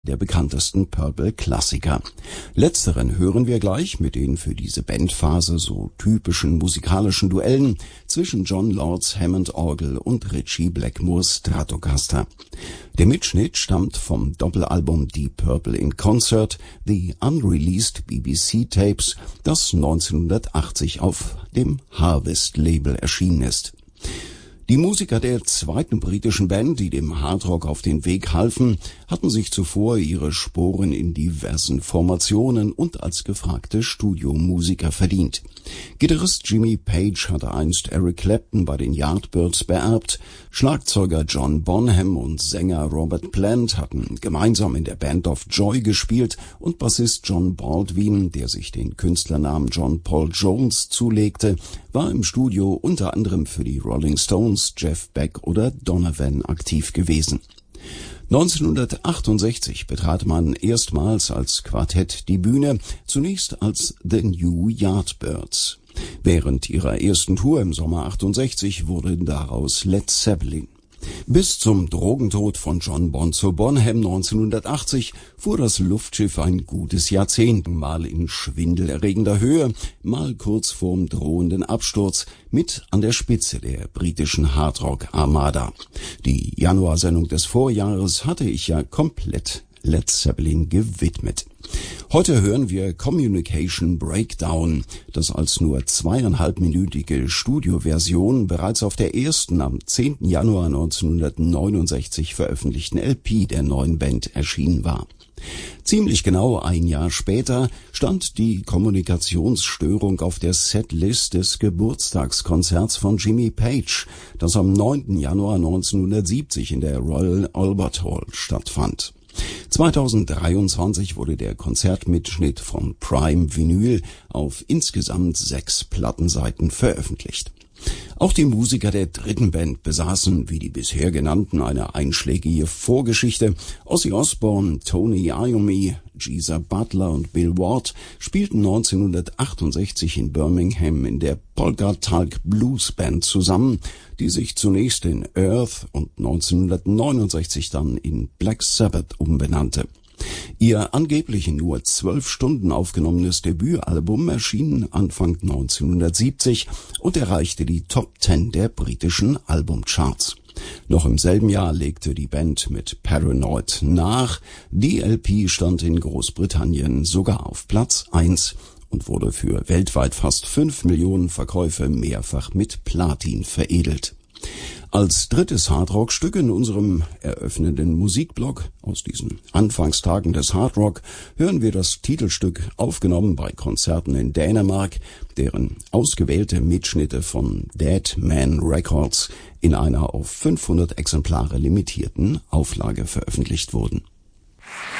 der bekanntesten Purple-Klassiker. Letzteren hören wir gleich mit den für diese Bandphase so typischen musikalischen Duellen zwischen Jon Lords Hammond-Orgel und Ritchie Blackmores Stratocaster. Der Mitschnitt stammt vom Doppelalbum Deep Purple in Concert, The Unreleased BBC Tapes, das 1980 auf dem Harvest-Label erschienen ist. Die Musiker der zweiten britischen Band, die dem Hardrock auf den Weg halfen, hatten sich zuvor ihre Sporen in diversen Formationen und als gefragte Studiomusiker verdient. Gitarrist Jimmy Page hatte einst Eric Clapton bei den Yardbirds beerbt, Schlagzeuger John Bonham und Sänger Robert Plant hatten gemeinsam in der Band of Joy gespielt und Bassist John Baldwin, der sich den Künstlernamen John Paul Jones zulegte, war im Studio unter anderem für die Rolling Stones, Jeff Beck oder Donovan aktiv gewesen. 1968 betrat man erstmals als Quartett die Bühne, zunächst als The New Yardbirds. Während ihrer ersten Tour im Sommer 68 wurde daraus Led Zeppelin. Bis zum Drogentod von John Bonzo Bonham 1980 fuhr das Luftschiff ein gutes Jahrzehnt, mal in schwindelerregender Höhe, mal kurz vorm drohenden Absturz, mit an der Spitze der britischen Hardrock-Armada. Die Januarsendung des Vorjahres hatte ich ja komplett Led Zeppelin gewidmet. Heute hören wir Communication Breakdown, das als nur 2,5-minütige Studioversion bereits auf der ersten am 10. Januar 1969 veröffentlichten LP der neuen Band erschienen war. Ziemlich genau ein Jahr später stand die Kommunikationsstörung auf der Setlist des Geburtstagskonzerts von Jimmy Page, das am 9. Januar 1970 in der Royal Albert Hall stattfand. 2023 wurde der Konzertmitschnitt von Prime Vinyl auf insgesamt 6 Plattenseiten veröffentlicht. Auch die Musiker der dritten Band besaßen, wie die bisher genannten, eine einschlägige Vorgeschichte. Ozzy Osbourne, Tony Iommi, Geezer Butler und Bill Ward spielten 1968 in Birmingham in der Polka Tulk Blues Band zusammen, die sich zunächst in Earth und 1969 dann in Black Sabbath umbenannte. Ihr angeblich in nur 12 Stunden aufgenommenes Debütalbum erschien Anfang 1970 und erreichte die Top 10 der britischen Albumcharts. Noch im selben Jahr legte die Band mit Paranoid nach. Die LP stand in Großbritannien sogar auf Platz 1 und wurde für weltweit fast 5 Millionen Verkäufe mehrfach mit Platin veredelt. Als drittes Hardrock-Stück in unserem eröffnenden Musikblock aus diesen Anfangstagen des Hardrock hören wir das Titelstück, aufgenommen bei Konzerten in Dänemark, deren ausgewählte Mitschnitte von Dead Man Records in einer auf 500 Exemplare limitierten Auflage veröffentlicht wurden.